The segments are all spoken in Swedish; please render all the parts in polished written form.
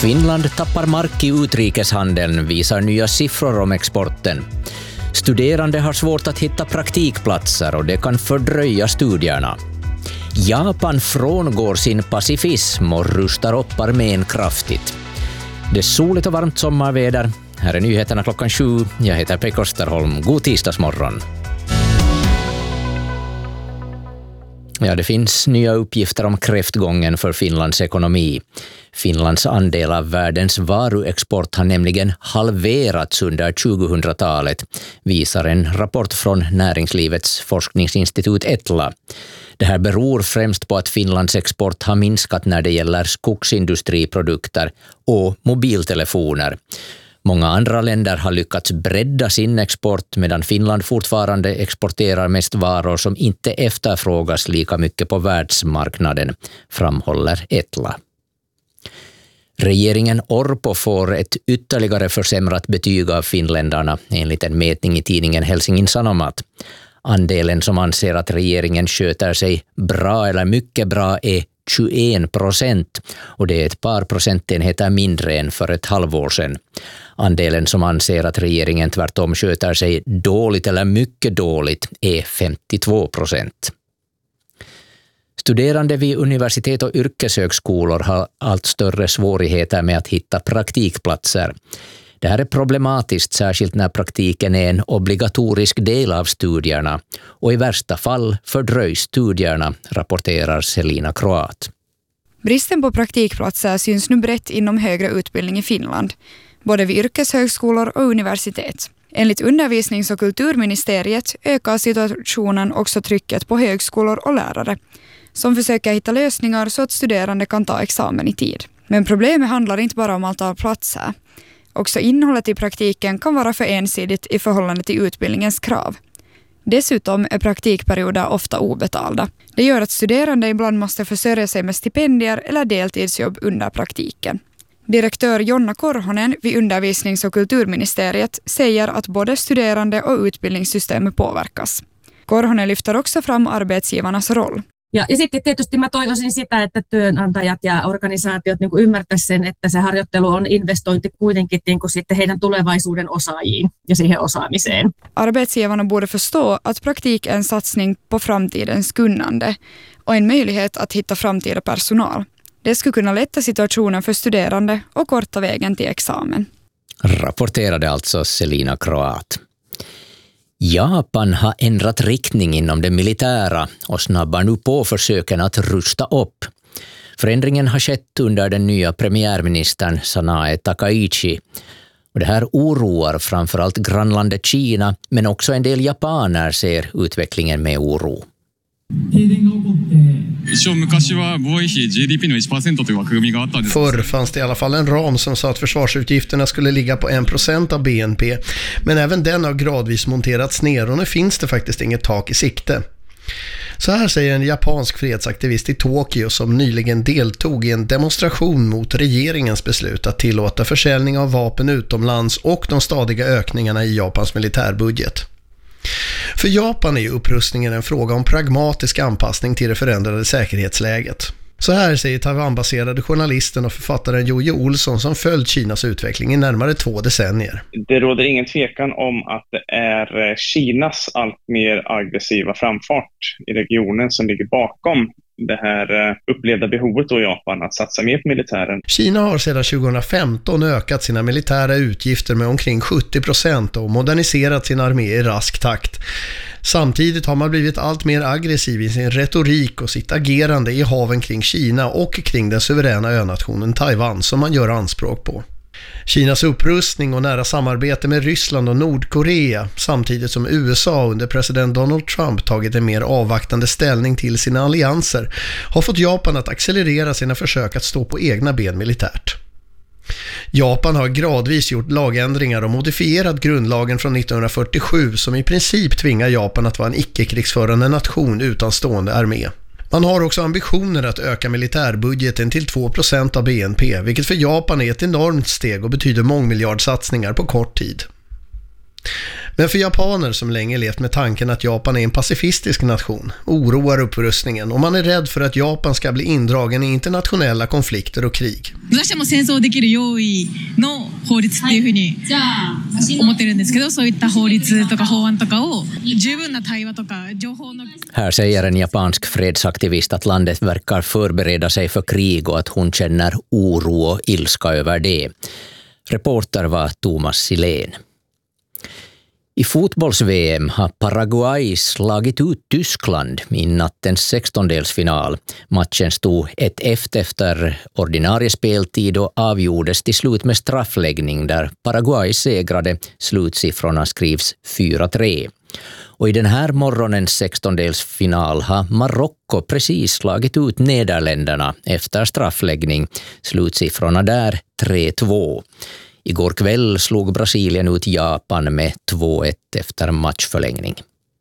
Finland tappar mark i utrikeshandeln, visar nya siffror om exporten. Studerande har svårt att hitta praktikplatser och det kan fördröja studierna. Japan frångår sin pacifism och rustar upp armén kraftigt. Det är soligt och varmt sommarväder. Här är nyheterna 7:00. Jag heter Pekka Österholm. God tisdagsmorgon. Ja, det finns nya uppgifter om kräftgången för Finlands ekonomi. Finlands andel av världens varuexport har nämligen halverats under 2000-talet, visar en rapport från Näringslivets forskningsinstitut Etla. Det här beror främst på att Finlands export har minskat när det gäller skogsindustriprodukter och mobiltelefoner. Många andra länder har lyckats bredda sin export medan Finland fortfarande exporterar mest varor som inte efterfrågas lika mycket på världsmarknaden, framhåller Etla. Regeringen Orpo får ett ytterligare försämrat betyg av finländarna enligt en mätning i tidningen Helsingin Sanomat. Andelen som anser att regeringen sköter sig bra eller mycket bra är 21% och det är ett par procentenheter mindre än för ett halvår sedan. Andelen som anser att regeringen tvärtom sköter sig dåligt eller mycket dåligt är 52%. Studerande vid universitet och yrkeshögskolor har allt större svårigheter med att hitta praktikplatser. Det här är problematiskt särskilt när praktiken är en obligatorisk del av studierna och i värsta fall fördröjs studierna, rapporterar Selina Kroat. Bristen på praktikplatser syns nu brett inom högre utbildning i Finland, både vid yrkeshögskolor och universitet. Enligt undervisnings- och kulturministeriet ökar situationen också trycket på högskolor och lärare, som försöker hitta lösningar så att studerande kan ta examen i tid. Men problemet handlar inte bara om antal platser. Också innehållet i praktiken kan vara för ensidigt i förhållande till utbildningens krav. Dessutom är praktikperioder ofta obetalda. Det gör att studerande ibland måste försörja sig med stipendier eller deltidsjobb under praktiken. Direktör Jonna Korhonen vid undervisnings- och kulturministeriet säger att både studerande och utbildningssystemet påverkas. Korhonen lyfter också fram arbetsgivarnas roll. Ja sitten tietysti mä toivoisin sitä, että työnantajat ja organisaatiot niin kuin ymmärtäisivät sen, että se harjoittelu on investointi kuitenkin niin kuin sitten heidän tulevaisuuden osaajiin ja siihen osaamiseen. Arbetsgivarna borde förstå att praktik är en satsning på framtidens kunnande och en möjlighet att hitta framtida personal. Det skulle kunna lätta situationen för studerande och korta vägen till examen. Rapporterade alltså Selina Kroat. Japan har ändrat riktning inom det militära och snabbar nu på försöken att rusta upp. Förändringen har skett under den nya premiärministern Sanae Takaichi. Och det här oroar framförallt grannlandet Kina, men också en del japaner ser utvecklingen med oro. Förr fanns det i alla fall en ram som sa att försvarsutgifterna skulle ligga på 1% av BNP. Men även den har gradvis monterats ner och nu finns det faktiskt inget tak i sikte. Så här säger en japansk fredsaktivist i Tokyo som nyligen deltog i en demonstration mot regeringens beslut att tillåta försäljning av vapen utomlands och de stadiga ökningarna i Japans militärbudget. För Japan är upprustningen en fråga om pragmatisk anpassning till det förändrade säkerhetsläget. Så här säger Taiwan-baserade journalisten och författaren Jojo Olsson som följt Kinas utveckling i närmare 2 decennier. Det råder ingen tvekan om att det är Kinas allt mer aggressiva framfart i regionen som ligger bakom det här upplevda behovet då i Japan att satsa mer på militären. Kina har sedan 2015 ökat sina militära utgifter med omkring 70% och moderniserat sin armé i rask takt. Samtidigt har man blivit allt mer aggressiv i sin retorik och sitt agerande i haven kring Kina och kring den suveräna önationen Taiwan som man gör anspråk på. Kinas upprustning och nära samarbete med Ryssland och Nordkorea samtidigt som USA under president Donald Trump tagit en mer avvaktande ställning till sina allianser har fått Japan att accelerera sina försök att stå på egna ben militärt. Japan har gradvis gjort lagändringar och modifierat grundlagen från 1947 som i princip tvingar Japan att vara en icke-krigsförande nation utan stående armé. Man har också ambitioner att öka militärbudgeten till 2% av BNP, vilket för Japan är ett enormt steg och betyder mångmiljardsatsningar på kort tid. Men för japaner som länge levt med tanken att Japan är en pacifistisk nation oroar upprustningen och man är rädd för att Japan ska bli indragen i internationella konflikter och krig. Här säger en japansk fredsaktivist att landet verkar förbereda sig för krig och att hon känner oro och ilska över det. Reporter var Thomas Silén. I fotbolls-VM har Paraguay slagit ut Tyskland i nattens 16-delsfinal. Matchen stod 1-1 efter ordinarie speltid och avgjordes till slut med straffläggning där Paraguay segrade. Slutsiffrorna skrivs 4-3. Och i den här morgonens 16-delsfinal har Marocko precis slagit ut Nederländerna efter straffläggning. Slutsiffrorna där 3-2. Igår kväll slog Brasilien ut Japan med 2-1 efter matchförlängning.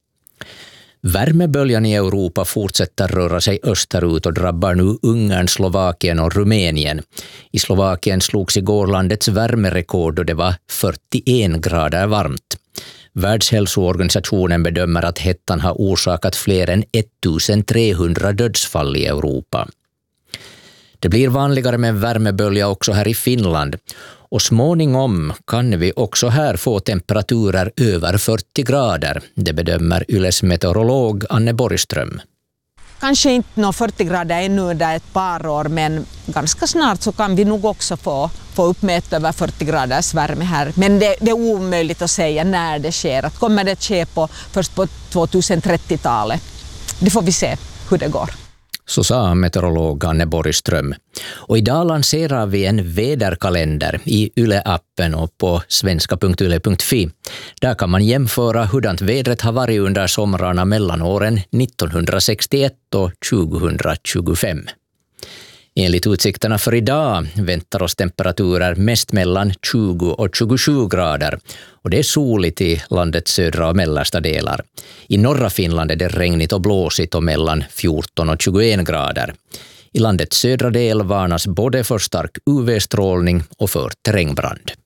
Värmeböljan i Europa fortsätter röra sig österut och drabbar nu Ungern, Slovakien och Rumänien. I Slovakien slogs igår landets värmerekord och det var 41 grader varmt. Världshälsoorganisationen bedömer att hettan har orsakat fler än 1300 dödsfall i Europa. Det blir vanligare med värmebölja också här i Finland och småningom kan vi också här få temperaturer över 40 grader. Det bedömer Yles meteorolog Anne Borgström. Kanske inte nå 40 grader ännu under ett par år, men ganska snart så kan vi nog också få uppmätt över 40 graders värme här. Men det är omöjligt att säga när det sker. Att kommer det ske först på 2030-talet? Det får vi se hur det går. Så sa meteorolog Anne Borgström. Och idag lanserar vi en väderkalender i Yle-appen och på svenska.yle.fi. Där kan man jämföra hurdant vädret har varit under somrarna mellan åren 1961 och 2025. Enligt utsikterna för idag väntar oss temperaturer mest mellan 20 och 27 grader och det är soligt i landets södra och mellersta delar. I norra Finland är det regnigt och blåsigt och mellan 14 och 21 grader. I landets södra del varnas både för stark UV-strålning och för terrängbrand.